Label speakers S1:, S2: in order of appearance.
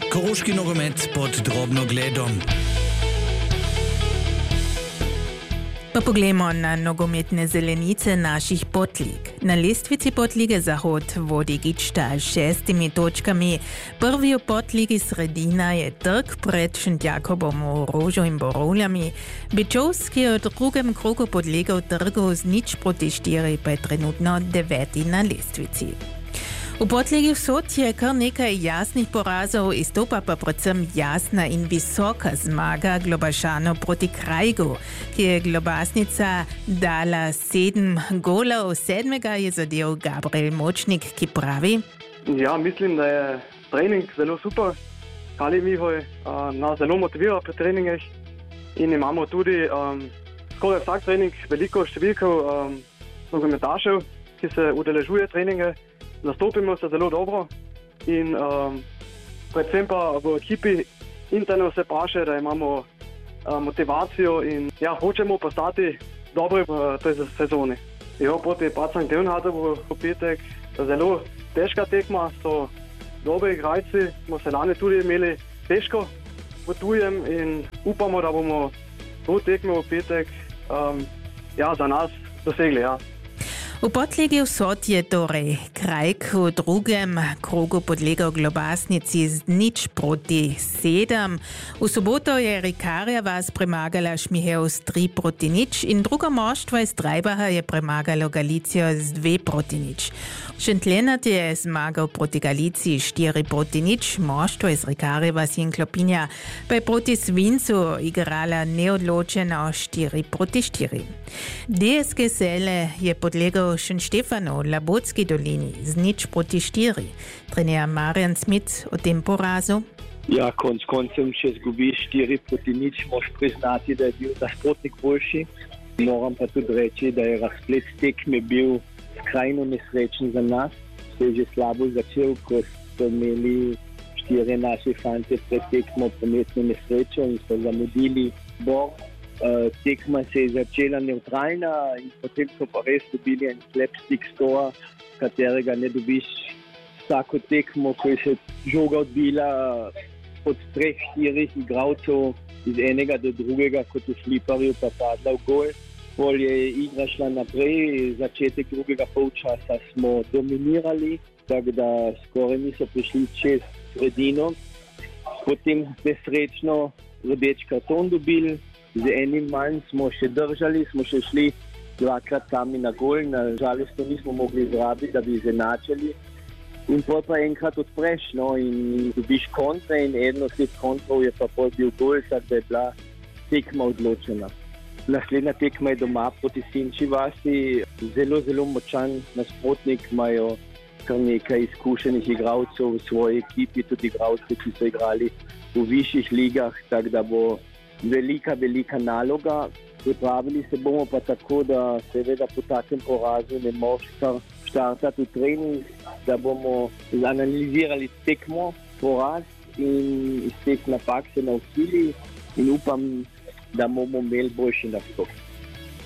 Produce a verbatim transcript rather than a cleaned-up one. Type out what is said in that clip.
S1: Koroški nogomet pod drobnogledom.
S2: Pa poglejmo na nogometne zelenice naših potlig. Na lestvici potlige Zahod vodi Gičta s šestimi točkami. Prvi v potligi Sredina je trk pred Šentjakobom v Rožu in Borovljami. Bečovski je v drugem krogu podlegel trgu z nič proti štiri, pa je trenutno deveti na lestvici. V potligi Vsot je kar nekaj jasnih porazov, izstopa pa predvsem jasna in visoka zmaga Globašanov proti Krajgu, ki je Globasnica dala sedem golov. Sedmega je zadel Gabriel Močnik, ki pravi:
S3: Ja, mislim, da je trening zelo super. Kali Mihoj uh, nas zelo motivira pri treningih in imamo tudi um, skoraj vsak trening veliko številkov um, nogometašev, ki se udeležuje treninge. Nastopimo se zelo dobro in um, predvsem pa v ekipi interno se paše, da imamo uh, motivacijo in ja, hočemo postati dobri v tej sezoni. Jo, proti Pacan Grünhardu v, v petek, zelo težka tekma, so dobri igralci, smo se lani tudi imeli težko v tujem in upamo, da bomo to tekmo v petek um, ja, za nas dosegli. Ja.
S2: V potligi Vsot je torej Krajk v drugem krogu podlegal Globasnici z nič proti sedem. V soboto je Rikarja vas premagala Šmihev z tri proti nič in drugo moštvo iz Drajbaha je premagalo Galicijo z dve proti nič. Šentlenat je zmagal proti Galiciji štiri proti nič, moštvo iz Rikarja vas in Klopinja pa je proti Svincu igrala neodločeno štiri proti štiri. D S G Sele je podlegal Šentštefanu v Labotski dolini z nič proti štiri. Trener Marjan Smit o tem porazu:
S4: Ja, konc koncem, če zgubiš štiri proti nič, moš priznati, da je bil nasprotnik boljši. Moram pa tudi reči, da je razplet tekme bil skrajno nesrečen za nas. Se je že slabo začel, ko so imeli štiri naši fante pred tekmo prometno nesrečo in so zamudili bor. Uh, tekma se je začela neutralna in potem so pa res dobili en slapstick stoa, katerega ne dobiš vsako tekmo, ko je se žoga odbila od treh, štirih igralcev iz enega do drugega, kot v sliparju, pa padla v gol. Pol je igra šla naprej, začetek drugega polčasa smo dominirali, tako da skoraj niso prišli čez sredino. Potem nesrečno rdeč karton dobili. Z enim manj smo še držali, smo še šli dvakrat sami na gol, na žalost to nismo mogli izrabiti, da bi izenačili. In potem pa enkrat odpreš, no, in dobiš kontre in eno od teh kontrov je pa pol bil gol, tako da je bila tekma odločena. Naslednja tekma je doma proti Sinči vasi, zelo, zelo močan nasprotnik, imajo kar nekaj izkušenih igralcev v svoji ekipi, tudi igralci, ki so igrali v višjih ligah, tako da bo velika, velika naloga. Pripravili se bomo pa tako, da seveda po takem porazu ne moremo štartati v trening, da bomo analizirali tekmo, poraz in iz teh napak se naučili in upam, da bomo imeli boljši nastop.